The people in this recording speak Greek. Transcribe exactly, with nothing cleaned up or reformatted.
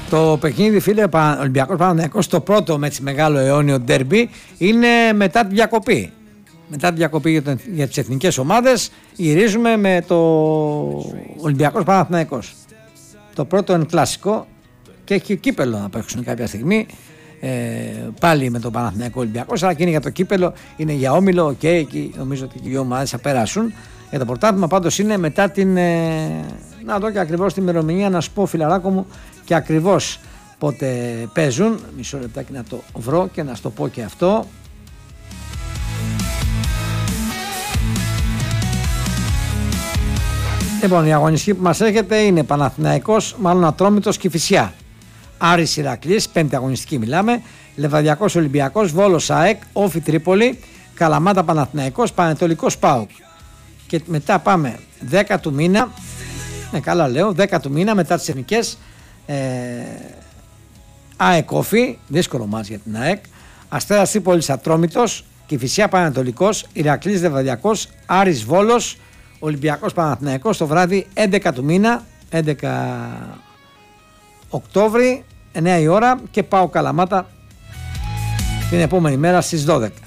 Το παιχνίδι, φίλε, Ολυμπιακός Παναθηναϊκός, το πρώτο με μεγάλο αιώνιο ντέρμπι, είναι μετά τη διακοπή. Μετά τη διακοπή για, το, για τις εθνικές ομάδες, γυρίζουμε με το Ολυμπιακός Παναθηναϊκός. Το πρώτο είναι κλασικό και έχει κύπελο να παίξουν κάποια στιγμή. Ε, πάλι με τον Παναθηναϊκό Ολυμπιακός, αλλά και είναι για το κύπελο, είναι για όμιλο. Οκ, okay, εκεί νομίζω ότι οι δύο ομάδες θα περάσουν. Για το πρωτάθλημα πάντως είναι μετά την. Ε, να δω και ακριβώς την ημερομηνία, να σου πω, φιλαράκο μου, και ακριβώς πότε παίζουν. Μισό λεπτάκι να το βρω και να σου το πω και αυτό. Λοιπόν, η αγωνιστική που μας έρχεται είναι Παναθηναϊκός, μάλλον Ατρόμητος Κηφισιά. Άρης Ηρακλής, πέμπτη αγωνιστική μιλάμε. Λεβαδιακός Ολυμπιακός, Βόλος ΑΕΚ, Όφι Τρίπολη, Καλαμάτα Παναθηναϊκός, Πανετολικός ΠΑΟΚ. Και μετά πάμε δέκα του μήνα, ναι, καλά λέω, δέκα του μήνα μετά τις εθνικές, ε, ΑΕΚ Όφι, δύσκολο μάτς για την ΑΕΚ, Αστέρας Τρίπολης Ατρόμητος, Κηφισιά Πανετολικός, Ηρακλής Λεβαδιακός, Άρης Βόλος, Ολυμπιακός Παναθηναϊκός το βράδυ έντεκα του μήνα, έντεκα Οκτώβρη, εννιά η ώρα, και πάω Καλαμάτα την επόμενη μέρα στις δώδεκα.